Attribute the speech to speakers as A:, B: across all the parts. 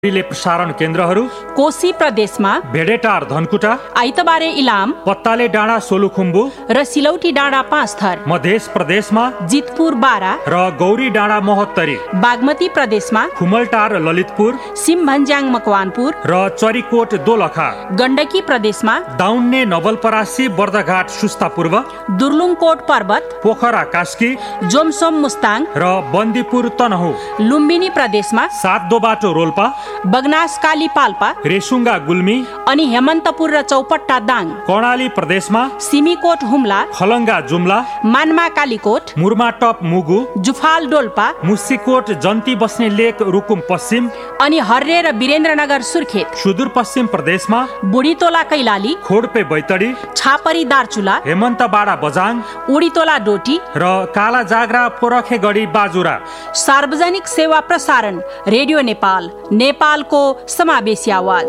A: ले प्रसारण केन्द्रहरू
B: कोशी प्रदेशमा
A: भेडेटार धनकुटा,
B: आइतबारे इलाम,
A: पत्ताले डाँडा सोलुखुम्बु
B: र सिलौटी डाँडा 5 थर,
A: मध्य प्रदेशमा
B: जितपुर 12
A: र गौरी डाँडा महोत्तरी,
B: बागमती प्रदेशमा
A: खुमलटार ललितपुर,
B: सिमभन्ज्याङ मकवानपुर
A: र चरीकोट दोलखा,
B: गण्डकी प्रदेशमा
A: दाउन्ने नवलपरासी बर्दघाट सुस्ता पूर्व,
B: दुर्लुङकोट पर्वत,
A: पोखरा कास्की,
B: जोमसोम मुस्ताङ
A: र बन्दीपुर तनहु,
B: लुम्बिनी प्रदेशमा
A: सातदो बाटो रोल्पा,
B: बगनास काली पाल्पा,
A: रेसुङ्गा गुल्मी
B: अनि हेमन्तपुर र चौपट्टा दाङ,
A: कर्णाली प्रदेशमा
B: सिमीकोट हुम्ला,
A: खलङ्गा जुम्ला,
B: मानमा कालीकोट,
A: मुर्माटप मुगु,
B: जुफाल डोल्पा,
A: मुसिकोट जन्ती बस्ने लेक रुकुम पश्चिम,
B: अनि हर्रे र वीरेन्द्रनगर सुर्खेत,
A: सुदूरपश्चिम प्रदेशमा
B: बुढीतोला कैलाली,
A: खोडपे बैतडी,
B: छापरी दार्चुला,
A: हेमन्तबाडा बजाङ,
B: उडीतोला डोटी
A: र काला जाग्रा पोरखेगढी बाजुरा।
B: सार्वजनिक सेवा प्रसारण रेडियो नेपाल, नेपालको समावेशी आवाज।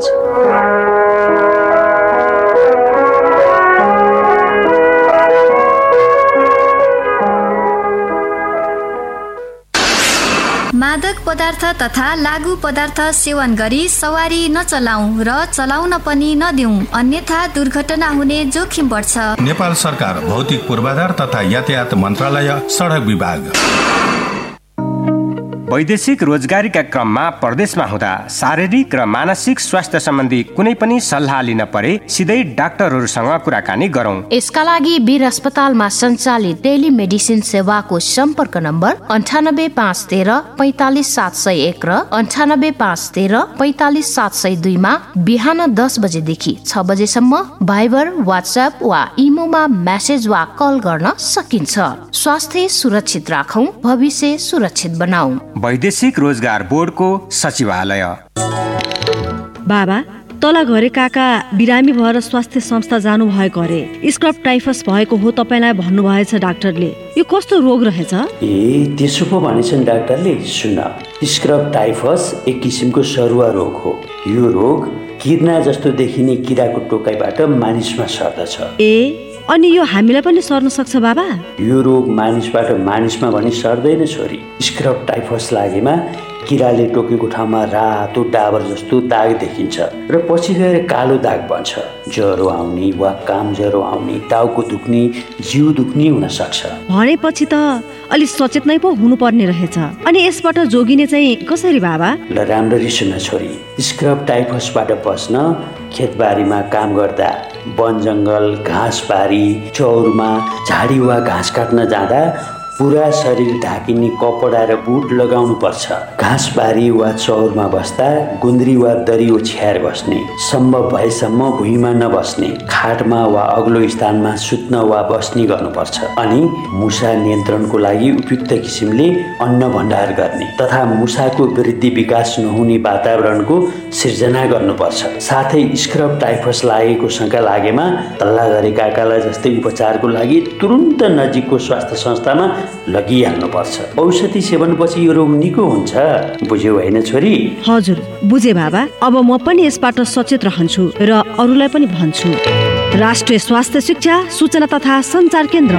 C: मादक पदार्थ तथा लागू पदार्थ सेवन गरी सवारी नचलाऊ र चलाउन पनि नदिऊ, अन्यथा दुर्घटना हुने जोखिम बढ्छ।
D: नेपाल सरकार, भौतिक पूर्वाधार तथा यातायात मन्त्रालय, सडक विभाग।
E: वैदेशिक रोजगारीका क्रममा परदेशमा हुँदा शारीरिक र मानसिक स्वास्थ्य सम्बन्धी कुनै पनि सल्लाह लिन परे सिधै डाक्टरहरूसँग कुराकानी गरौं।
F: यसका लागि वीर अस्पतालमा सञ्चालित टेलिमेडिसिन सेवाको सम्पर्क नम्बर 98 513 45 701 र 98 513 45 702 मा बिहान 10 बजेदेखि 6 बजेसम्म भाइबर, व्हाट्सएप वा इमोमा मेसेज वा कल गर्न सकिन्छ। स्वास्थ्य सुरक्षित राखौं, भविष्य सुरक्षित बनाऊ।
E: वैदेशिक रोजगार बोर्डको सचिवालय।
G: बाबा, तल घरे काका बिरामी भएर स्वास्थ्य संस्था जानु भएको अरे। स्क्रब टाइफस भएको हो तपाईलाई भन्नुभएछ डाक्टरले। यो कस्तो रोग रहेछ?
H: त्यसो पो भनेछन् डाक्टरले। सुन, स्क्रब टाइफस एक किसिमको सरुवा रोग हो। यो रोग किर्ना जस्तो देखिने किराको टोकाइबाट मानिसमा सर्दछ।
G: अनि यो हामीलाई पनि सर्न सक्छ बाबा?
H: यो रोग मानिसबाट मानिसमा भने सर्दैन छोरी। स्क्रब टाइफस लागेमा किराले टोकेको ठाउँमा रातो डाबर जस्तो दाग देखिन्छ र पछि गएर कालो दाग बन्छ। ज्वरो आउने वा काम ज्वरो आउने, टाउको दुख्ने, जिउ दुख्ने हुन सक्छ।
G: भनेपछि त अलि सचेत नै पो हुनुपर्ने रहेछ। अनि यसबाट जोगिने चाहिँ कसरी बाबा?
H: ल राम्ररी सुन्न छोरी। स्क्रब टाइफसबाट बस्न खेतबारीमा काम गर्दा, वन जङ्गल, घाँसबारी, चौरमा झाडी वा घाँस काट्न जाँदा पुरा शरीर ढाकिने कपडा र बुट लगाउनु पर्छ। घाँसबारी वा चौरमा बस्दा गुन्द्री वा दरी ओछ्याएर बस्ने, सम्भव भएसम्म भुइँमा नबस्ने, खाटमा वा अग्लो स्थानमा सुत्न वा बस्ने गर्नुपर्छ। अनि मुसा नियन्त्रणको लागि उपयुक्त किसिमले अन्न भण्डार गर्ने तथा मुसाको वृद्धि विकास नहुने वातावरणको सिर्जना गर्नुपर्छ। साथै स्क्रब टाइफस लागेको शङ्का लागेमा तल्ला घरे काकालाई जस्तै उपचारको लागि तुरुन्त नजिकको स्वास्थ्य संस्थामा लगिहाल्नुपर्छ। औषधि सेवनपछि यो रोग निको हुन्छ। बुझ्यौ होइन छोरी?
G: हजुर, बुझे बाबा। अब म पनि यसबाट सचेत रहन्छु र अरूलाई पनि भन्छु। राष्ट्रिय स्वास्थ्य शिक्षा सूचना तथा सञ्चार केन्द्र।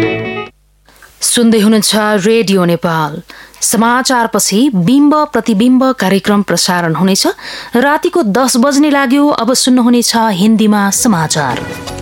F: सुन्दै हुनुहुन्छ रेडियो नेपाल। समाचारपछि बिम्ब प्रतिबिम्ब कार्यक्रम प्रसारण हुनेछ। रातिको 10 बज्ने लाग्यो। अब सुन्नुहुनेछ हिन्दीमा समाचार।